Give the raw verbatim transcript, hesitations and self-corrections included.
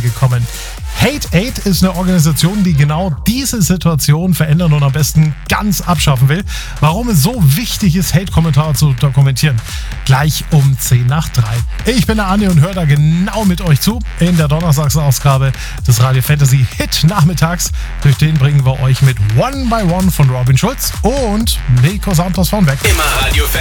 gekommen. Hate Aid ist eine Organisation, die genau diese Situation verändern und am besten ganz abschaffen will. Warum es so wichtig ist, Hate-Kommentare zu dokumentieren. Gleich um zehn nach drei. Ich bin der Andi und höre da genau mit euch zu in der Donnerstagsausgabe des Radio Fantasy Hit Nachmittags. Durch den bringen wir euch mit One by One von Robin Schulz und Nico Santos von Weg. Immer Radio